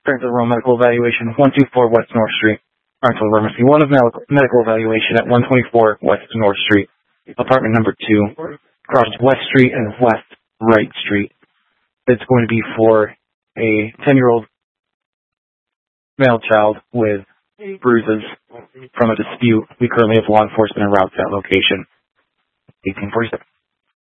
Starkville Road Medical Evaluation, 124 West North Street. Starkville Emergency 1 of Medical Evaluation at 124 West North Street. Apartment number 2, across West Street and West Wright Street. It's going to be for a 10-year-old male child with bruises from a dispute. We currently have law enforcement en route to that location. 1847.